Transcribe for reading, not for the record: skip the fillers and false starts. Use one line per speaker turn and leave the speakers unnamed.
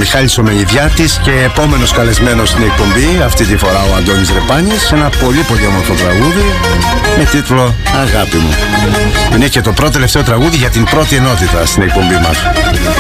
Μιχάλης ο Μενιδιάτης και επόμενος καλεσμένος στην εκπομπή, αυτή τη φορά ο Αντώνης Ρεπάνης, ένα πολύ πολύ όμορφο τραγούδι με τίτλο «Αγάπη μου». Είναι και το πρώτο τελευταίο τραγούδι για την πρώτη ενότητα στην εκπομπή μας.